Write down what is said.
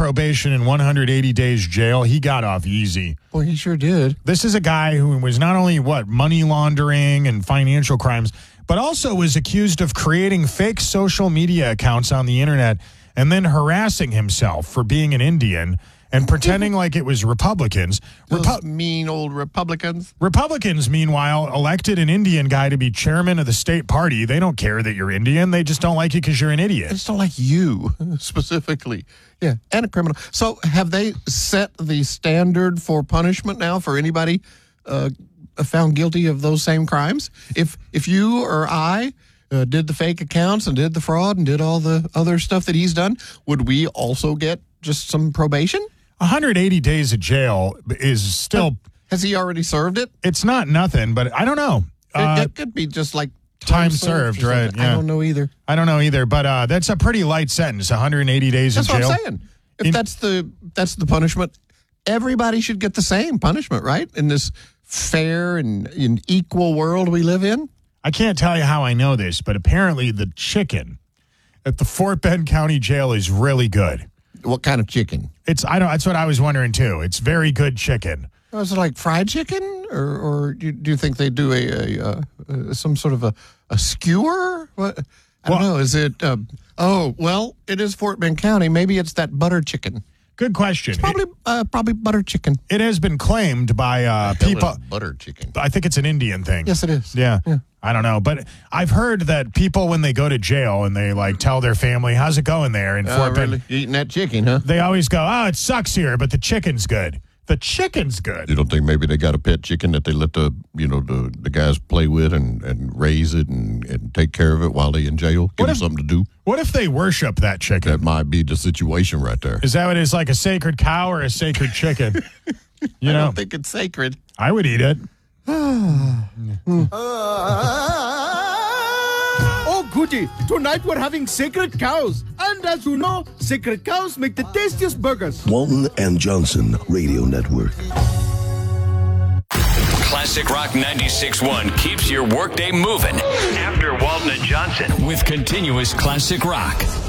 probation and 180 days jail. He got off easy. Well, he sure did. This is a guy who was not only, money laundering and financial crimes, but also was accused of creating fake social media accounts on the internet and then harassing himself for being an Indian and pretending like it was Republicans. Those mean old Republicans. Republicans, meanwhile, elected an Indian guy to be chairman of the state party. They don't care that you're Indian. They just don't like you because you're an idiot. They just don't like you, specifically. Yeah, and a criminal. So have they set the standard for punishment now for anybody found guilty of those same crimes? If you or I did the fake accounts and did the fraud and did all the other stuff that he's done, would we also get just some probation? 180 days of jail is still... Has he already served it? It's not nothing, but I don't know. It could be just like time served, right? Yeah. I don't know either. But that's a pretty light sentence, 180 days in jail. That's what I'm saying. If that's the punishment, everybody should get the same punishment, right? In this fair and equal world we live in. I can't tell you how I know this, but apparently the chicken at the Fort Bend County Jail is really good. What kind of chicken? That's what I was wondering too. It's very good chicken. Is it like fried chicken, or do you think they do some sort of a skewer? What? I don't know. Is it? It is Fort Bend County. Maybe it's that butter chicken. Good question. It's probably butter chicken. It has been claimed by people. Butter chicken. I think it's an Indian thing. Yes, it is. Yeah. I don't know, but I've heard that people, when they go to jail and they tell their family, "How's it going there in Fort Bend?" Really? Eating that chicken, huh? They always go, "Oh, it sucks here, but the chicken's good." The chicken's good. You don't think maybe they got a pet chicken that they let the guys play with and raise it and take care of it while they're in jail? Give them something to do. What if they worship that chicken? That might be the situation right there. Is that what it is, like a sacred cow or a sacred chicken? I don't think it's sacred. I would eat it. Oh, goody. Tonight we're having sacred cows. And as you know, sacred cows make the tastiest burgers. Walton and Johnson Radio Network. Classic Rock 96.1 keeps your workday moving. After Walton and Johnson with continuous classic rock.